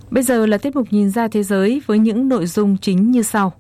Bây giờ là tiết mục Nhìn ra thế giới với những nội dung chính như sau.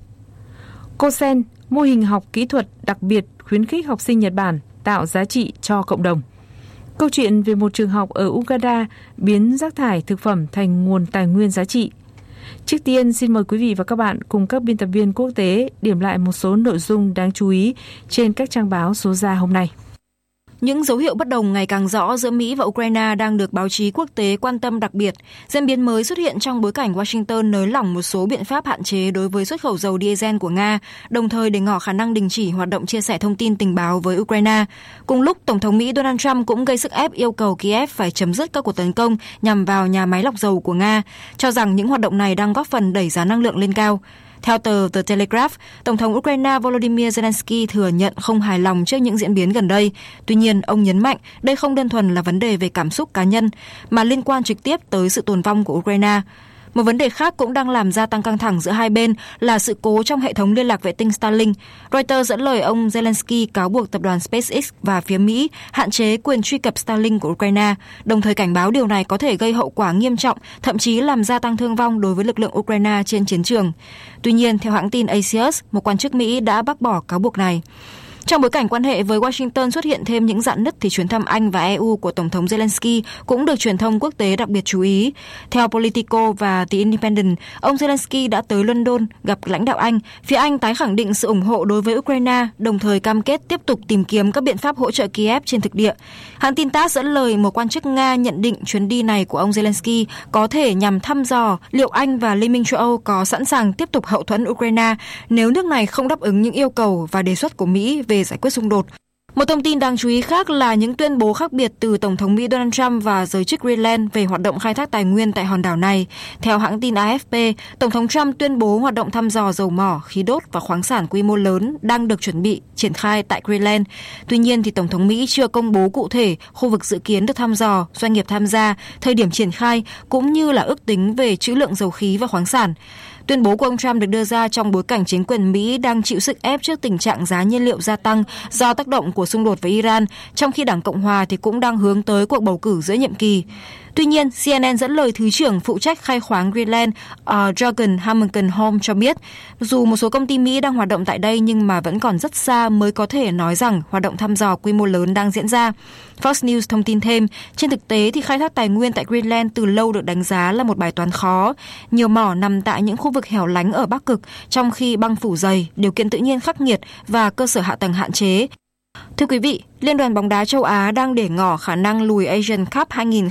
Kosen, mô hình học kỹ thuật đặc biệt khuyến khích học sinh Nhật Bản tạo giá trị cho cộng đồng. Câu chuyện về một trường học ở Uganda biến rác thải thực phẩm thành nguồn tài nguyên giá trị. Trước tiên, xin mời quý vị và các bạn cùng các biên tập viên quốc tế điểm lại một số nội dung đáng chú ý trên các trang báo số ra hôm nay. Những dấu hiệu bất đồng ngày càng rõ giữa Mỹ và Ukraine đang được báo chí quốc tế quan tâm đặc biệt. Diễn biến mới xuất hiện trong bối cảnh Washington nới lỏng một số biện pháp hạn chế đối với xuất khẩu dầu diesel của Nga, đồng thời để ngỏ khả năng đình chỉ hoạt động chia sẻ thông tin tình báo với Ukraine. Cùng lúc, Tổng thống Mỹ Donald Trump cũng gây sức ép yêu cầu Kiev phải chấm dứt các cuộc tấn công nhằm vào nhà máy lọc dầu của Nga, cho rằng những hoạt động này đang góp phần đẩy giá năng lượng lên cao. Theo tờ The Telegraph, Tổng thống Ukraine Volodymyr Zelensky thừa nhận không hài lòng trước những diễn biến gần đây. Tuy nhiên, ông nhấn mạnh đây không đơn thuần là vấn đề về cảm xúc cá nhân, mà liên quan trực tiếp tới sự tồn vong của Ukraine. Một vấn đề khác cũng đang làm gia tăng căng thẳng giữa hai bên là sự cố trong hệ thống liên lạc vệ tinh Starlink. Reuters dẫn lời ông Zelensky cáo buộc tập đoàn SpaceX và phía Mỹ hạn chế quyền truy cập Starlink của Ukraine, đồng thời cảnh báo điều này có thể gây hậu quả nghiêm trọng, thậm chí làm gia tăng thương vong đối với lực lượng Ukraine trên chiến trường. Tuy nhiên, theo hãng tin Axios, một quan chức Mỹ đã bác bỏ cáo buộc này. Trong bối cảnh quan hệ với Washington xuất hiện thêm những rạn nứt thì chuyến thăm Anh và EU của Tổng thống Zelensky cũng được truyền thông quốc tế đặc biệt chú ý. Theo Politico và The Independent, ông Zelensky đã tới London gặp lãnh đạo Anh. Phía Anh tái khẳng định sự ủng hộ đối với Ukraine, đồng thời cam kết tiếp tục tìm kiếm các biện pháp hỗ trợ Kiev trên thực địa. Hãng tin TASS dẫn lời một quan chức Nga nhận định chuyến đi này của ông Zelensky có thể nhằm thăm dò liệu Anh và Liên minh châu Âu có sẵn sàng tiếp tục hậu thuẫn Ukraine nếu nước này không đáp ứng những yêu cầu và đề xuất của Mỹ về giải quyết xung đột. Một thông tin đáng chú ý khác là những tuyên bố khác biệt từ Tổng thống Mỹ Donald Trump và giới chức Greenland về hoạt động khai thác tài nguyên tại hòn đảo này. Theo hãng tin AFP, Tổng thống Trump tuyên bố hoạt động thăm dò dầu mỏ, khí đốt và khoáng sản quy mô lớn đang được chuẩn bị triển khai tại Greenland. Tuy nhiên, thì Tổng thống Mỹ chưa công bố cụ thể khu vực dự kiến được thăm dò, doanh nghiệp tham gia, thời điểm triển khai cũng như là ước tính về trữ lượng dầu khí và khoáng sản. Tuyên bố của ông Trump được đưa ra trong bối cảnh chính quyền Mỹ đang chịu sức ép trước tình trạng giá nhiên liệu gia tăng do tác động của xung đột với Iran, trong khi Đảng Cộng hòa thì cũng đang hướng tới cuộc bầu cử giữa nhiệm kỳ. Tuy nhiên, CNN dẫn lời Thứ trưởng phụ trách khai khoáng Greenland Jorgen Hammerkenholm cho biết, dù một số công ty Mỹ đang hoạt động tại đây nhưng mà vẫn còn rất xa mới có thể nói rằng hoạt động thăm dò quy mô lớn đang diễn ra. Fox News thông tin thêm, trên thực tế thì khai thác tài nguyên tại Greenland từ lâu được đánh giá là một bài toán khó. Nhiều mỏ nằm tại những khu vực hẻo lánh ở Bắc Cực, trong khi băng phủ dày, điều kiện tự nhiên khắc nghiệt và cơ sở hạ tầng hạn chế. Thưa quý vị, Liên đoàn bóng đá châu Á đang để ngỏ khả năng lùi Asian Cup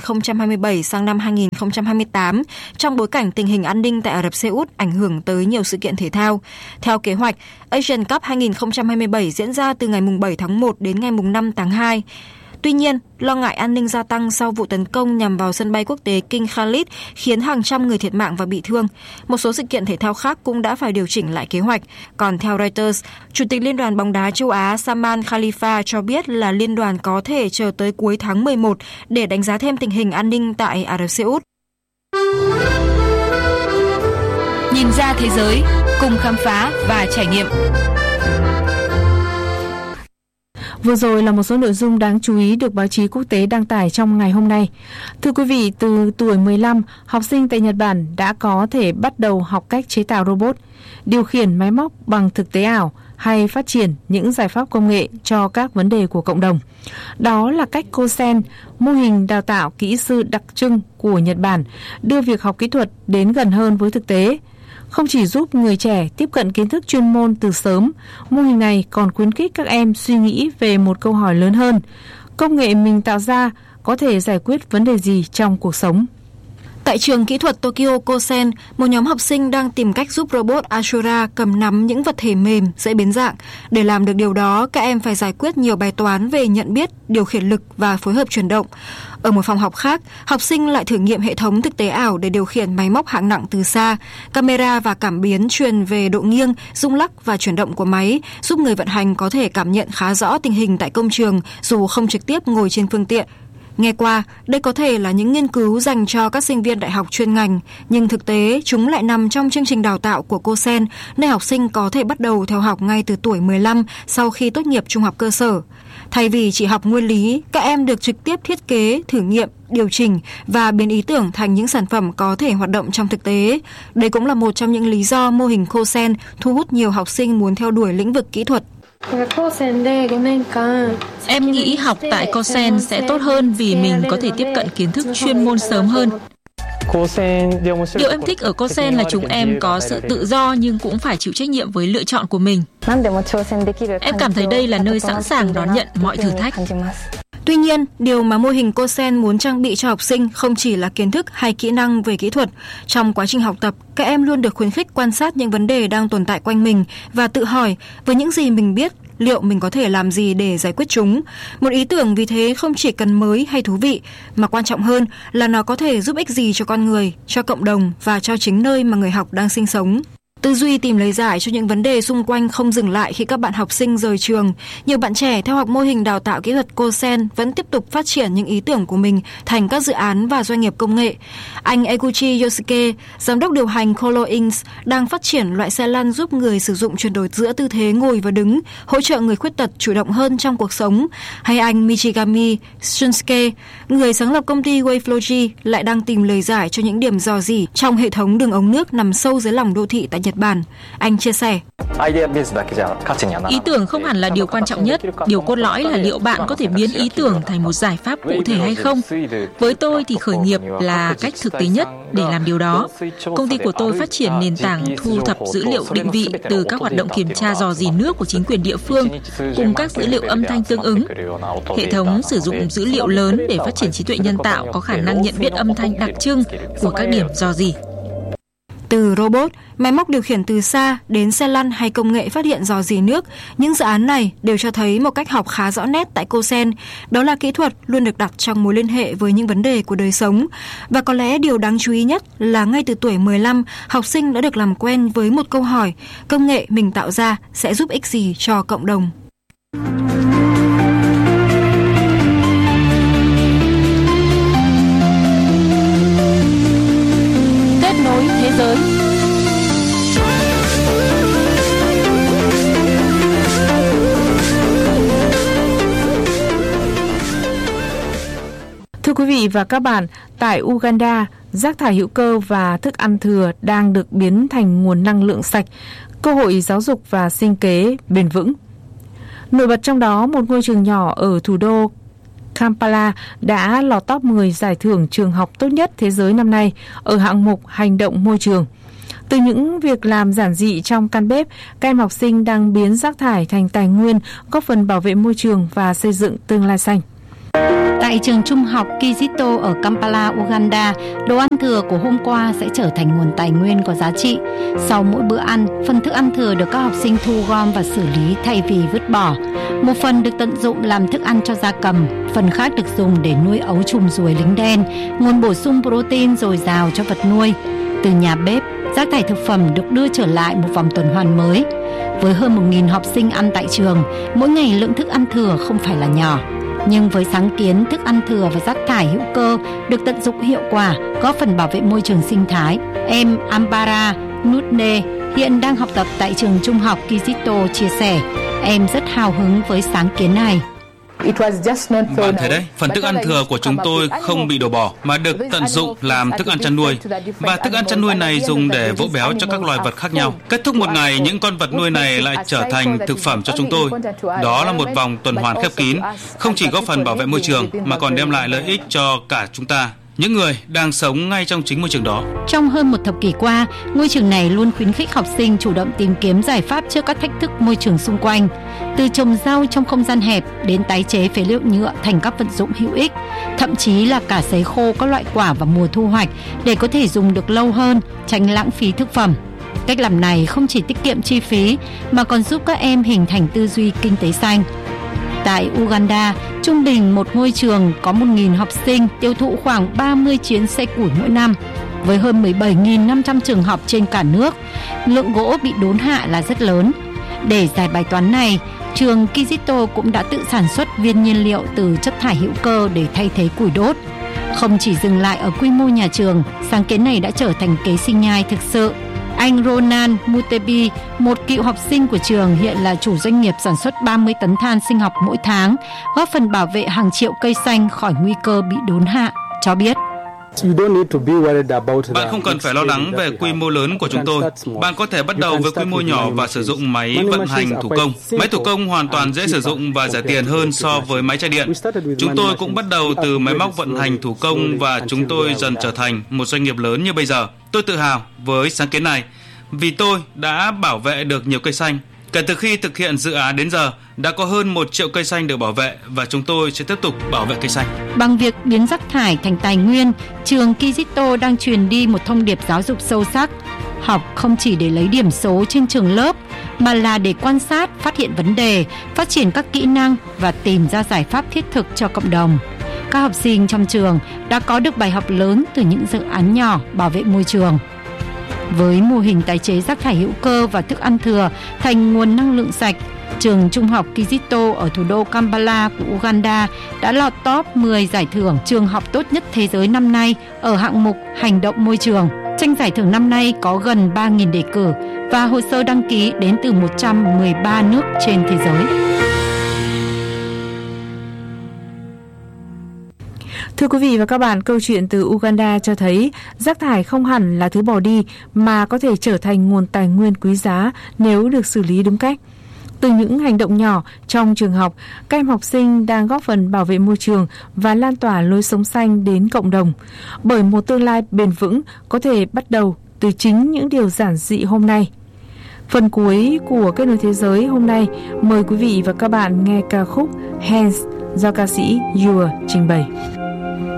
2027 sang năm 2028 trong bối cảnh tình hình an ninh tại Ả Rập Xê Út ảnh hưởng tới nhiều sự kiện thể thao. Theo kế hoạch, Asian Cup 2027 diễn ra từ ngày 7 tháng 1 đến ngày 5 tháng 2. Tuy nhiên, lo ngại an ninh gia tăng sau vụ tấn công nhằm vào sân bay quốc tế King Khalid khiến hàng trăm người thiệt mạng và bị thương. Một số sự kiện thể thao khác cũng đã phải điều chỉnh lại kế hoạch. Còn theo Reuters, Chủ tịch Liên đoàn bóng đá châu Á Salman Khalifa cho biết là liên đoàn có thể chờ tới cuối tháng 11 để đánh giá thêm tình hình an ninh tại Ả Rập Xê Út. Nhìn ra thế giới, cùng khám phá và trải nghiệm. Vừa rồi là một số nội dung đáng chú ý được báo chí quốc tế đăng tải trong ngày hôm nay. Thưa quý vị, từ tuổi 15, học sinh tại Nhật Bản đã có thể bắt đầu học cách chế tạo robot, điều khiển máy móc bằng thực tế ảo hay phát triển những giải pháp công nghệ cho các vấn đề của cộng đồng. Đó là cách Kosen, mô hình đào tạo kỹ sư đặc trưng của Nhật Bản, đưa việc học kỹ thuật đến gần hơn với thực tế. Không chỉ giúp người trẻ tiếp cận kiến thức chuyên môn từ sớm, mô hình này còn khuyến khích các em suy nghĩ về một câu hỏi lớn hơn: công nghệ mình tạo ra có thể giải quyết vấn đề gì trong cuộc sống? Tại trường kỹ thuật Tokyo Kosen, một nhóm học sinh đang tìm cách giúp robot Ashura cầm nắm những vật thể mềm, dễ biến dạng. Để làm được điều đó, các em phải giải quyết nhiều bài toán về nhận biết, điều khiển lực và phối hợp chuyển động. Ở một phòng học khác, học sinh lại thử nghiệm hệ thống thực tế ảo để điều khiển máy móc hạng nặng từ xa. Camera và cảm biến truyền về độ nghiêng, rung lắc và chuyển động của máy, giúp người vận hành có thể cảm nhận khá rõ tình hình tại công trường dù không trực tiếp ngồi trên phương tiện. Nghe qua, đây có thể là những nghiên cứu dành cho các sinh viên đại học chuyên ngành, nhưng thực tế chúng lại nằm trong chương trình đào tạo của Cosen, nơi học sinh có thể bắt đầu theo học ngay từ tuổi 15 sau khi tốt nghiệp trung học cơ sở. Thay vì chỉ học nguyên lý, các em được trực tiếp thiết kế, thử nghiệm, điều chỉnh và biến ý tưởng thành những sản phẩm có thể hoạt động trong thực tế. Đây cũng là một trong những lý do mô hình Cosen thu hút nhiều học sinh muốn theo đuổi lĩnh vực kỹ thuật. Em nghĩ học tại Cosen sẽ tốt hơn vì mình có thể tiếp cận kiến thức chuyên môn sớm hơn. Điều em thích ở Cosen là chúng em có sự tự do nhưng cũng phải chịu trách nhiệm với lựa chọn của mình. Em cảm thấy đây là nơi sẵn sàng đón nhận mọi thử thách. Tuy nhiên, điều mà mô hình Cosen muốn trang bị cho học sinh không chỉ là kiến thức hay kỹ năng về kỹ thuật. Trong quá trình học tập, các em luôn được khuyến khích quan sát những vấn đề đang tồn tại quanh mình và tự hỏi với những gì mình biết, liệu mình có thể làm gì để giải quyết chúng. Một ý tưởng vì thế không chỉ cần mới hay thú vị, mà quan trọng hơn là nó có thể giúp ích gì cho con người, cho cộng đồng và cho chính nơi mà người học đang sinh sống. Tư duy tìm lời giải cho những vấn đề xung quanh không dừng lại khi các bạn học sinh rời trường. Nhiều bạn trẻ theo học mô hình đào tạo kỹ thuật Cosen vẫn tiếp tục phát triển những ý tưởng của mình thành các dự án và doanh nghiệp công nghệ. Anh Eguchi Yosuke, giám đốc điều hành Kolo Inc., đang phát triển loại xe lăn giúp người sử dụng chuyển đổi giữa tư thế ngồi và đứng, hỗ trợ người khuyết tật chủ động hơn trong cuộc sống. Hay anh Michigami Shunsuke, người sáng lập công ty Wayflogy, lại đang tìm lời giải cho những điểm rò rỉ trong hệ thống đường ống nước nằm sâu dưới lòng đô thị tại Nhật Bản. Anh chia sẻ: Ý tưởng không hẳn là điều quan trọng nhất. Điều cốt lõi là liệu bạn có thể biến ý tưởng thành một giải pháp cụ thể hay không. Với tôi thì khởi nghiệp là cách thực tế nhất để làm điều đó. Công ty của tôi phát triển nền tảng thu thập dữ liệu định vị từ các hoạt động kiểm tra rò rỉ nước của chính quyền địa phương cùng các dữ liệu âm thanh tương ứng. Hệ thống sử dụng dữ liệu lớn để phát triển trí tuệ nhân tạo có khả năng nhận biết âm thanh đặc trưng của các điểm rò rỉ. Từ robot, máy móc điều khiển từ xa đến xe lăn hay công nghệ phát hiện rò rỉ nước, những dự án này đều cho thấy một cách học khá rõ nét tại Cosen, đó là kỹ thuật luôn được đặt trong mối liên hệ với những vấn đề của đời sống. Và có lẽ điều đáng chú ý nhất là ngay từ tuổi 15, học sinh đã được làm quen với một câu hỏi: công nghệ mình tạo ra sẽ giúp ích gì cho cộng đồng? Kết nối thế giới. Thưa quý vị và các bạn, tại Uganda, rác thải hữu cơ và thức ăn thừa đang được biến thành nguồn năng lượng sạch, cơ hội giáo dục và sinh kế bền vững. Nổi bật trong đó, một ngôi trường nhỏ ở thủ đô Kampala đã lọt top 10 giải thưởng trường học tốt nhất thế giới năm nay ở hạng mục hành động môi trường. Từ những việc làm giản dị trong căn bếp, các em học sinh đang biến rác thải thành tài nguyên, góp phần bảo vệ môi trường và xây dựng tương lai xanh. Tại trường trung học Kizito ở Kampala, Uganda, đồ ăn thừa của hôm qua sẽ trở thành nguồn tài nguyên có giá trị. Sau mỗi bữa ăn, phần thức ăn thừa được các học sinh thu gom và xử lý thay vì vứt bỏ. Một phần được tận dụng làm thức ăn cho gia cầm, phần khác được dùng để nuôi ấu trùng ruồi lính đen, nguồn bổ sung protein dồi dào cho vật nuôi. Từ nhà bếp, rác thải thực phẩm được đưa trở lại một vòng tuần hoàn mới. Với hơn 1.000 học sinh ăn tại trường, mỗi ngày lượng thức ăn thừa không phải là nhỏ. Nhưng với sáng kiến thức ăn thừa và rác thải hữu cơ được tận dụng hiệu quả, góp phần bảo vệ môi trường sinh thái, em Ambara Nutne hiện đang học tập tại trường trung học Kizito chia sẻ, em rất hào hứng với sáng kiến này. Bạn thấy đấy, phần thức ăn thừa của chúng tôi không bị đổ bỏ mà được tận dụng làm thức ăn chăn nuôi. Và thức ăn chăn nuôi này dùng để vỗ béo cho các loài vật khác nhau. Kết thúc một ngày, những con vật nuôi này lại trở thành thực phẩm cho chúng tôi. Đó là một vòng tuần hoàn khép kín, không chỉ góp phần bảo vệ môi trường mà còn đem lại lợi ích cho cả chúng ta, những người đang sống ngay trong chính môi trường đó. Trong hơn một thập kỷ qua, ngôi trường này luôn khuyến khích học sinh chủ động tìm kiếm giải pháp trước các thách thức môi trường xung quanh. Từ trồng rau trong không gian hẹp đến tái chế phế liệu nhựa thành các vật dụng hữu ích, thậm chí là cả sấy khô các loại quả vào mùa thu hoạch để có thể dùng được lâu hơn, tránh lãng phí thực phẩm. Cách làm này không chỉ tiết kiệm chi phí mà còn giúp các em hình thành tư duy kinh tế xanh. Tại Uganda, trung bình một ngôi trường có 1.000 học sinh tiêu thụ khoảng 30 chuyến xe củi mỗi năm. Với hơn 17.500 trường học trên cả nước, lượng gỗ bị đốn hạ là rất lớn. Để giải bài toán này, trường Kizito cũng đã tự sản xuất viên nhiên liệu từ chất thải hữu cơ để thay thế củi đốt. Không chỉ dừng lại ở quy mô nhà trường, sáng kiến này đã trở thành kế sinh nhai thực sự. Anh Ronan Mutebi, một cựu học sinh của trường, hiện là chủ doanh nghiệp sản xuất 30 tấn than sinh học mỗi tháng, góp phần bảo vệ hàng triệu cây xanh khỏi nguy cơ bị đốn hạ, cho biết. Bạn không cần phải lo lắng về quy mô lớn của chúng tôi. Bạn có thể bắt đầu với quy mô nhỏ và sử dụng máy vận hành thủ công. Máy thủ công hoàn toàn dễ sử dụng và rẻ tiền hơn so với máy chạy điện. Chúng tôi cũng bắt đầu từ máy móc vận hành thủ công và chúng tôi dần trở thành một doanh nghiệp lớn như bây giờ. Tôi tự hào với sáng kiến này vì tôi đã bảo vệ được nhiều cây xanh. Kể từ khi thực hiện dự án đến giờ, đã có hơn 1 triệu cây xanh được bảo vệ và chúng tôi sẽ tiếp tục bảo vệ cây xanh. Bằng việc biến rác thải thành tài nguyên, trường Kizito đang truyền đi một thông điệp giáo dục sâu sắc. Học không chỉ để lấy điểm số trên trường lớp, mà là để quan sát, phát hiện vấn đề, phát triển các kỹ năng và tìm ra giải pháp thiết thực cho cộng đồng. Các học sinh trong trường đã có được bài học lớn từ những dự án nhỏ bảo vệ môi trường. Với mô hình tái chế rác thải hữu cơ và thức ăn thừa thành nguồn năng lượng sạch, trường trung học Kizito ở thủ đô Kampala của Uganda đã lọt top 10 giải thưởng trường học tốt nhất thế giới năm nay ở hạng mục hành động môi trường. Tranh giải thưởng năm nay có gần 3.000 đề cử và hồ sơ đăng ký đến từ 113 nước trên thế giới. Thưa quý vị và các bạn, câu chuyện từ Uganda cho thấy rác thải không hẳn là thứ bỏ đi mà có thể trở thành nguồn tài nguyên quý giá nếu được xử lý đúng cách. Từ những hành động nhỏ trong trường học, các em học sinh đang góp phần bảo vệ môi trường và lan tỏa lối sống xanh đến cộng đồng. Bởi một tương lai bền vững có thể bắt đầu từ chính những điều giản dị hôm nay. Phần cuối của Kết nối Thế giới hôm nay, mời quý vị và các bạn nghe ca khúc Hands do ca sĩ Yua trình bày.